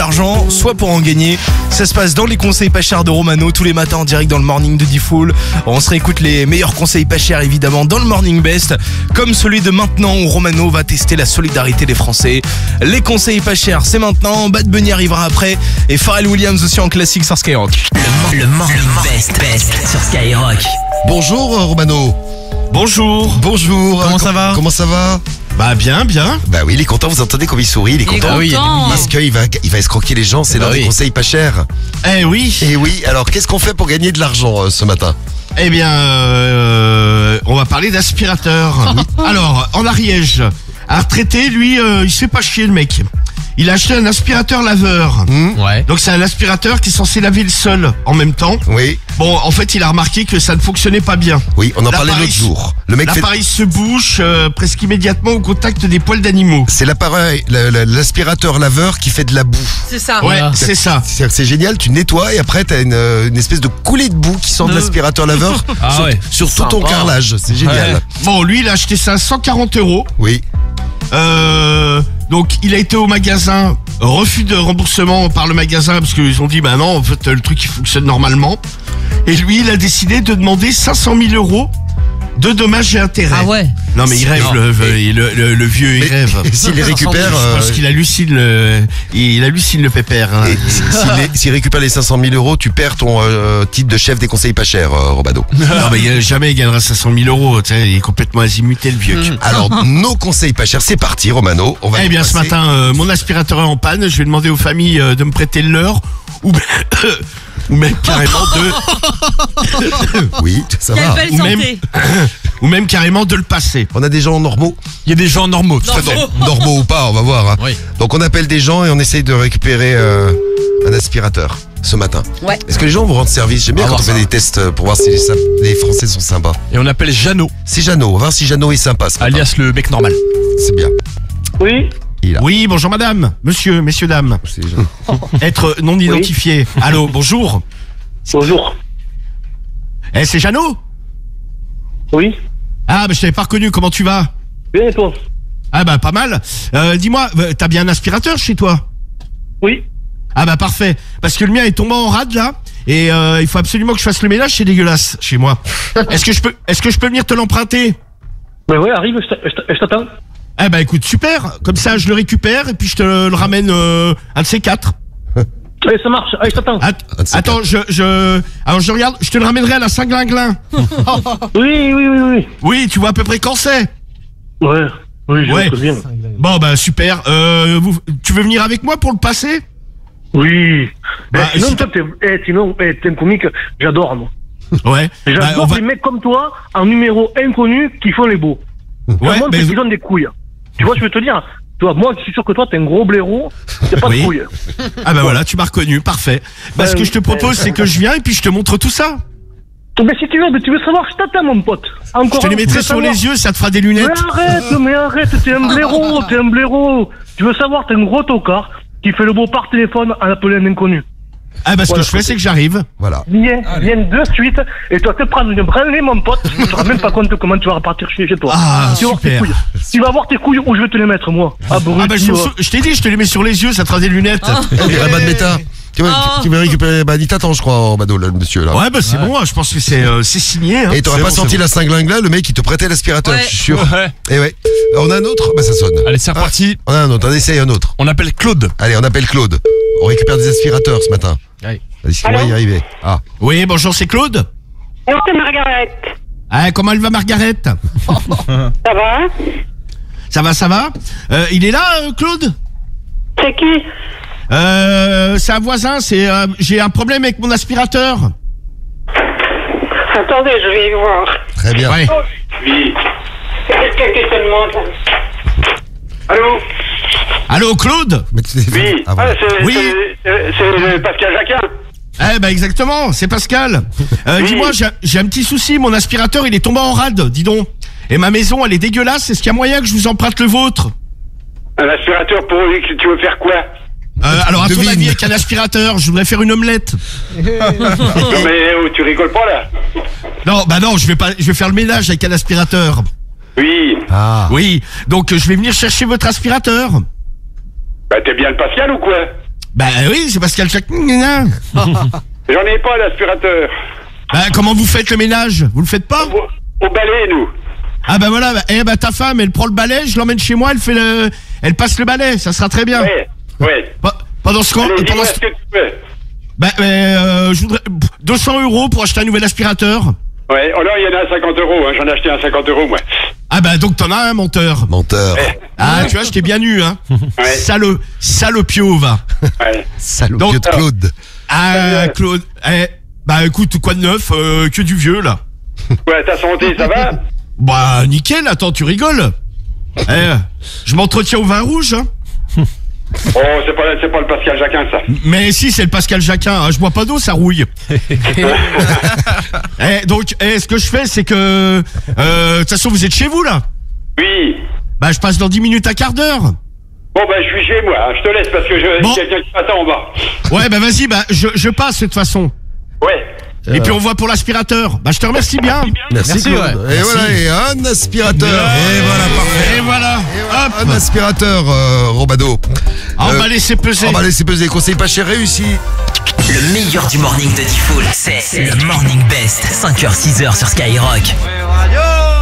l'argent, soit pour en gagner. Ça se passe dans les conseils pas chers de Romano tous les matins en direct dans le morning de Diffoul. On se réécoute les meilleurs conseils pas chers évidemment dans le morning best, comme celui de maintenant où Romano va tester la solidarité des Français. Les conseils pas chers, c'est maintenant. Bad Bunny arrivera après et Pharrell Williams aussi en classique sur Skyrock. Le morning best sur Skyrock. Bonjour Romano. Bonjour. Bonjour. Comment ça va? Comment ça va? Bah bien. Bah oui, il est content, vous entendez comme il sourit, il est content. Oui, Parce qu'il va escroquer les gens, c'est l'un des conseils pas chers. Eh oui. Et oui, alors qu'est-ce qu'on fait pour gagner de l'argent ce matin? Eh bien, on va parler d'aspirateur. Alors, en Ariège, un retraité, lui, il se fait pas chier le mec. Il a acheté un aspirateur laveur. Ouais. Donc c'est un aspirateur qui est censé laver le sol en même temps. Oui, Bon, en fait, il a remarqué que ça ne fonctionnait pas bien. oui, on en parlait L'appareil- l'autre jour. Le mec fait... L'appareil se bouche presque immédiatement au contact des poils d'animaux. C'est l'appareil, l'aspirateur laveur qui fait de la boue. C'est ça. Ouais, c'est ça. C'est génial, tu nettoies et après t'as une espèce de coulée de boue qui sort de l'aspirateur laveur sur tout ton Sympa. carrelage. C'est génial. Ouais. Bon, lui, il a acheté ça à 140 €. Oui. Donc il a été au magasin, refus de remboursement par le magasin parce qu'ils ont dit bah non, en fait le truc il fonctionne normalement. Et lui il a décidé de demander 500 000 € de dommages et intérêts. Ah ouais. Non mais il rêve, le vieux il Mais rêve. s'il les récupère, Je pense qu'il hallucine il hallucine le pépère. Hein. s'il récupère les 500 000 €, tu perds ton titre de chef des conseils pas chers, Romano. Non mais jamais il gagnera 500 000 €. Tu sais, il est complètement azimuté le vieux. Alors, nos conseils pas chers, c'est parti, Romano. On va Eh nous bien ce passer- matin, mon aspirateur est en panne. Je vais demander aux familles de me prêter le leur ou même carrément de Oui, ça Quelle va. belle Ou même- santé. ou même carrément de le passer. On a des gens normaux. Il y a des gens normaux. Normaux ou pas, on va voir. Hein. Oui. Donc, on appelle des gens et on essaye de récupérer un aspirateur ce matin. Ouais. Est-ce que les gens vous rendent service? J'aime bien On va quand on voir fait ça. des tests pour voir si les Français sont sympas. Et on appelle Jeannot, C'est Jeannot, on va voir si Jeannot est sympa ce matin. alias le mec normal. C'est bien. Oui, Oui, bonjour madame, monsieur, messieurs, dames. C'est Jeannot. Être non identifié. Allô, bonjour. bonjour. Eh, c'est Jeannot? Oui, Ah, bah je t'avais pas reconnu, comment tu vas? bien et toi? Ah bah pas mal. Dis-moi, t'as bien un aspirateur chez toi? Oui, Ah bah parfait. Parce que le mien est tombé en rade là. Et il faut absolument que je fasse le ménage, c'est dégueulasse chez moi. Est-ce que je peux venir te l'emprunter? ben ouais, arrive, je t'attends. Eh bah écoute, super. Comme ça, je le récupère et puis je te le ramène un de ces quatre. Allez, ça marche, allez, je t'attends. Attends, alors je regarde, je te le ramènerai à la Saint-Glinglin. Oui. Oui, tu vois à peu près quand c'est. Ouais, oui, je Ouais. vois bien. Bon bah super. Tu veux venir avec moi pour le passer? Oui. Bah, sinon, si toi, t'es un comique, j'adore, moi. Ouais. Bah, J'adore les mecs comme toi, en numéro inconnu, qui font les beaux. Ouais, Vraiment, mais c'est qu'ils ont des couilles. Tu vois, je veux te dire, toi, moi, je suis sûr que toi, t'es un gros blaireau, t'as pas Oui. de couilles. ah bah voilà, tu m'as reconnu, parfait. Bah ce que je te propose, c'est que je viens et puis je te montre tout ça. Mais si tu veux savoir, je t'attends, mon pote. Encore Je te les un, tu mettrai veux sur savoir. les yeux, ça te fera des lunettes. Mais arrête, t'es un blaireau. Tu veux savoir, t'es un gros tocard qui fait le beau par téléphone à appeler un inconnu. Ah bah ce Voilà. que je fais, c'est que j'arrive. Voilà. Viens de suite, et toi te prendre une branlée, mon pote, tu te rends même pas compte comment tu vas repartir chez toi. Ah, tu vas voir tes super. couilles. Tu vas voir tes couilles où je vais te les mettre, moi. Ah, bon, Ah bah je t'ai dit, je te les mets sur les yeux, ça te fera des lunettes. Il Rabat de Méta. Tu veux récupérer... Bah, il t'attend, je crois, Romano, là, le monsieur, là. Ouais bah c'est bon, je pense que c'est signé. Hein. Et t'aurais C'est pas bon, senti c'est la Saint-Glinglin, le mec, il te prêtait l'aspirateur, Ouais. je suis sûr. Ouais. Et ouais. On a un autre? Bah, ça sonne. Allez, c'est reparti. On a un autre, on essaye un autre. On appelle Claude. Allez, on appelle Claude. On récupère des aspirateurs ce matin. Ouais. Est-ce qu'on va y arriver? Ah. bon. Oui, bonjour, c'est Claude. Bonjour, c'est Margaret. Ah, comment elle va, Margaret? Ça va? Ça va? Il est là, Claude? C'est qui? C'est un voisin, j'ai un problème avec mon aspirateur. Attendez, je vais y voir. Très bien. Ouais. Oui. C'est quelqu'un qui te demande. Allô? Allô, Claude? Mais tu- Oui. Ah, voilà. Oui. C'est Pascal Jacquin. Eh ben exactement, c'est Pascal. Oui. Dis-moi, j'ai un petit souci, mon aspirateur il est tombé en rade, dis donc. Et ma maison elle est dégueulasse, est-ce qu'il y a moyen que je vous emprunte le vôtre? Un aspirateur pour tu veux faire quoi? Alors à ton Devine. avis, avec un aspirateur, je voudrais faire une omelette. Non mais tu rigoles pas là. Non, bah non, je vais faire le ménage avec un aspirateur. Oui. Ah. Oui, donc je vais venir chercher votre aspirateur. Bah t'es bien le Pascal ou quoi? Bah oui, c'est Pascal Jacquin. J'en ai pas d'aspirateur. Bah comment vous faites le ménage? Vous le faites pas? Au balai, nous. Ah bah voilà, ta femme, elle prend le balai, je l'emmène chez moi, elle passe le balai, ça sera très bien. Ouais. Pendant ce temps, Allez, dis-moi ce que tu veux. je voudrais 200 € pour acheter un nouvel aspirateur. Ouais, alors il y en a à 50 €, hein. J'en ai acheté un à 50 € moi. Ah bah donc t'en as un, menteur. Menteur. Ah tu vois, je t'ai bien eu, hein. Ouais. Salopio, va. Ouais. Salaud de Donc, Claude. Ah Claude, bah écoute, quoi de neuf, que du vieux là. Ouais, ta santé, ça va? Bah nickel, attends, tu rigoles. Je m'entretiens au vin rouge, hein. Oh, c'est pas le Pascal Jacquin, ça. Mais si, c'est le Pascal Jacquin, hein. Je bois pas d'eau, ça rouille. Donc, ce que je fais, c'est que... De toute façon, vous êtes chez vous, là? Oui. Bah, je passe dans 10 minutes, un quart d'heure. Bon, bah, je suis chez moi, hein. Je te laisse parce que Bon. quelqu'un qui m'attend en bas. Ouais, bah vas-y, bah je passe, de toute façon. Ouais. Et puis on voit pour l'aspirateur. Bah, je te remercie bien. Merci Claude. ouais. Et voilà, et un aspirateur. Et voilà, parfait. Et voilà. Hop. Un aspirateur, Romano. On va laisser peser. On va laisser peser. Conseil pas cher réussi. Le meilleur du morning de Diffoul, c'est le Morning Best. 5h, 6h sur Skyrock. Ouais, radio.